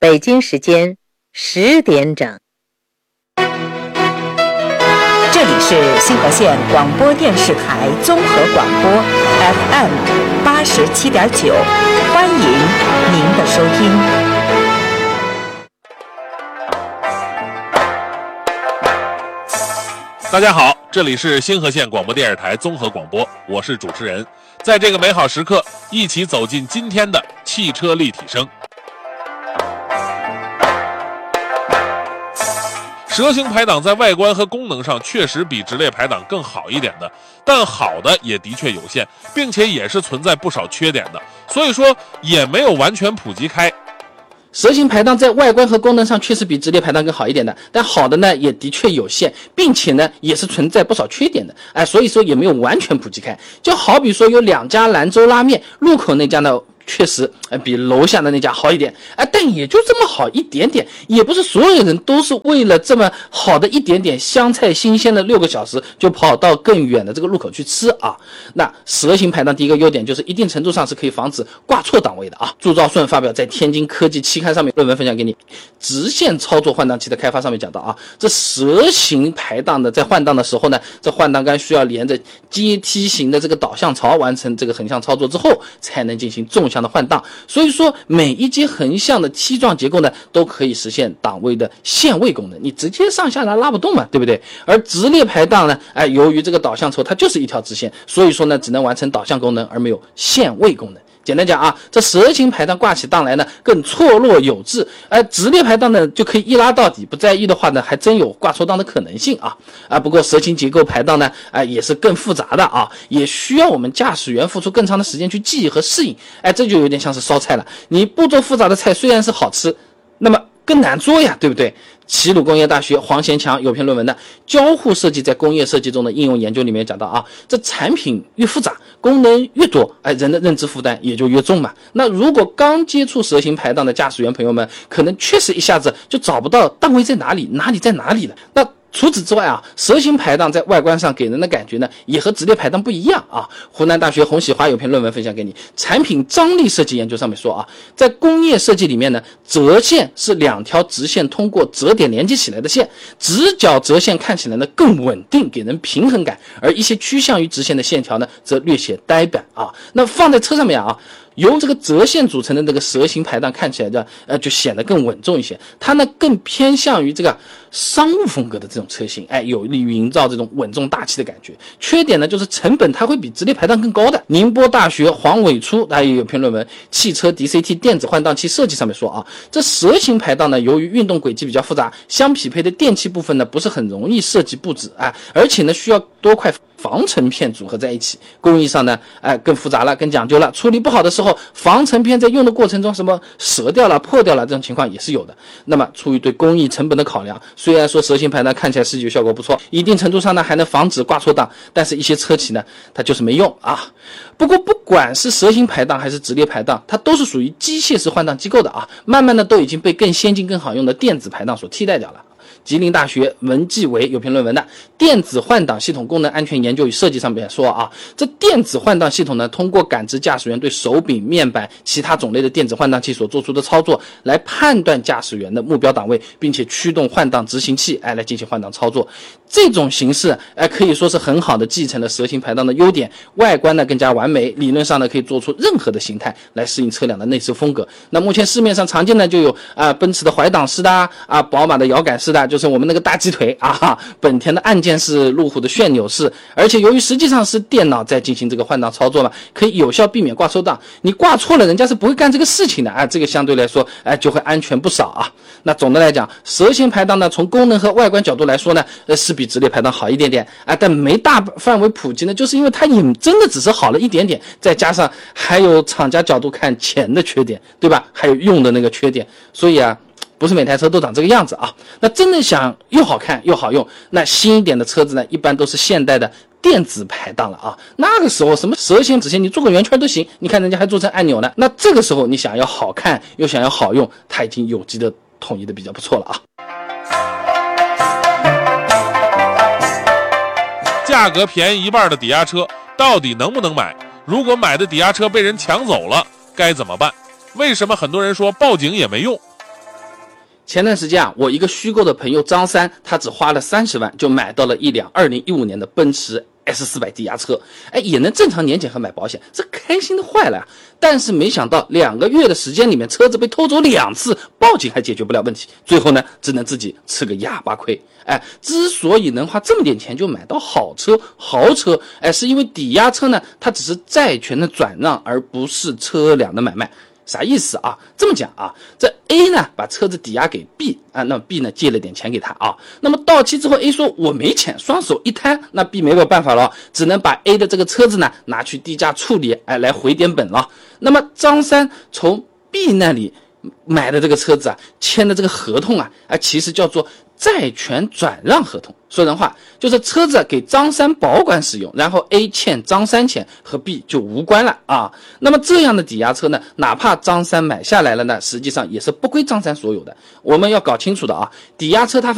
北京时间10点整。 这里是新河县广播电视台综合广播 FM 87.9，欢迎您的收听。 大家好，这里是新河县广播电视台综合广播，我是主持人。在这个美好时刻，一起走进今天的汽车立体声。蛇形排档在外观和功能上确实比直列排档更好一点的，但好的也的确有限，并且也是存在不少缺点的，所以说也没有完全普及开。 蛇形排档在外观和功能上确实比直列排档更好一点的，但好的呢也的确有限，并且呢也是存在不少缺点的，所以说也没有完全普及开。就好比说有2家兰州拉面，路口那家呢确实比楼下的那家好一点，但也就这么好一点点，也不是所有人都是为了这么好的一点点香菜新鲜的6个小时就跑到更远的这个路口去吃啊。那蛇形排档第一个优点就是一定程度上是可以防止挂错档位的啊。朱兆顺发表在天津科技期刊上面论文分享给你，直线操作换挡器的开发上面讲到啊，这蛇形排档的在换挡的时候呢，这换挡杆需要连着阶梯型的这个导向槽完成这个横向操作之后才能进行纵向的换挡，所以说每一节横向的梯状结构呢都可以实现档位的限位功能，你直接上下拉不动嘛，对不对？而直列排档呢，由于这个导向轴它就是一条直线，所以说呢只能完成导向功能而没有限位功能。简单讲啊，这蛇形排档挂起档来呢更错落有致，直列排档呢就可以一拉到底，不在意的话呢还真有挂错档的可能性啊。不过蛇形结构排档呢也是更复杂的啊，也需要我们驾驶员付出更长的时间去记忆和适应，这就有点像是烧菜了，你步骤复杂的菜虽然是好吃，那么更难做呀，对不对？齐鲁工业大学黄贤强有篇论文的交互设计在工业设计中的应用研究里面讲到啊，这产品越复杂，功能越多，人的认知负担也就越重嘛。那如果刚接触蛇形排档的驾驶员朋友们，可能确实一下子就找不到档位在哪里，哪里在哪里了。那除此之外啊，蛇形排档在外观上给人的感觉呢，也和直列排档不一样啊。湖南大学洪喜华有篇论文分享给你，产品张力设计研究上面说啊，在工业设计里面呢，折线是2条直线通过折点连接起来的线，直角折线看起来呢更稳定，给人平衡感，而一些趋向于直线的线条呢，则略显呆板啊。那放在车上面啊，由这个折线组成的这个蛇形排档看起来的就显得更稳重一些，它呢更偏向于这个商务风格的这种车型，有利于营造这种稳重大气的感觉。缺点呢就是成本它会比直列排档更高的。宁波大学黄伟初他也有篇论文汽车 DCT 电子换挡器设计上面说啊，这蛇形排档呢由于运动轨迹比较复杂，相匹配的电器部分呢不是很容易设计布置而且呢需要多块防尘片组合在一起，工艺上呢更复杂了，更讲究了，处理不好的时候防尘片在用的过程中什么折掉了破掉了，这种情况也是有的。那么出于对工艺成本的考量，虽然说蛇形排档看起来视觉效果不错，一定程度上呢还能防止挂错档，但是一些车企呢它就是没用啊。不过不管是蛇形排档还是直列排档，它都是属于机械式换挡机构的啊，慢慢的都已经被更先进更好用的电子排档所替代掉了。吉林大学文继伟有篇论文的电子换挡系统功能安全研究与设计上面说啊，这电子换挡系统呢，通过感知驾驶员对手柄、面板、其他种类的电子换挡器所做出的操作，来判断驾驶员的目标档位，并且驱动换挡执行器来进行换挡操作。这种形式可以说是很好的继承了蛇形排档的优点，外观呢更加完美，理论上呢可以做出任何的形态来适应车辆的内饰风格。那目前市面上常见的就有奔驰的怀档式的宝马的摇杆式的，就是我们那个大鸡腿本田的按键式，路虎的旋钮式，而且由于实际上是电脑在进行这个换挡操作嘛，可以有效避免挂错档，你挂错了人家是不会干这个事情的这个相对来说就会安全不少啊。那总的来讲，蛇形排档呢从功能和外观角度来说呢是比直列排档好一点点但没大范围普及呢，就是因为它也真的只是好了一点点，再加上还有厂家角度看钱的缺点，对吧？还有用的那个缺点，所以不是每台车都长这个样子啊。那真的想又好看又好用，那新一点的车子呢，一般都是现代的电子排档了那个时候什么蛇形直线你做个圆圈都行，你看人家还做成按钮呢。那这个时候你想要好看又想要好用，它已经有机的统一的比较不错了价格便宜1半的抵押车到底能不能买？如果买的抵押车被人抢走了该怎么办？为什么很多人说报警也没用？ 前段时间啊，我一个虚构的朋友张三，他只花了30万就买到了一辆2015年的奔驰 S400 抵押车，也能正常年检和买保险，这开心的坏了。但是没想到2个月的时间里面，车子被偷走2次，报警还解决不了问题，最后呢，只能自己吃个哑巴亏。之所以能花这么点钱就买到豪车，是因为抵押车呢，它只是债权的转让，而不是车辆的买卖。啥意思啊？这么讲啊，这 A 呢把车子抵押给 B 啊，那 B 呢借了点钱给他啊，那么到期之后 A 说我没钱，双手一摊，那 B 没有办法了，只能把 A 的这个车子呢拿去低价处理，来回点本了。那么张三从 B 那里买的这个车子啊，签的这个合同啊，其实叫做债权转让合同。说人话，就是车子给张三保管使用，然后 A 欠张三钱，和 B 就无关了啊。那么这样的抵押车呢，哪怕张三买下来了呢，实际上也是不归张三所有的。我们要搞清楚的啊，抵押车它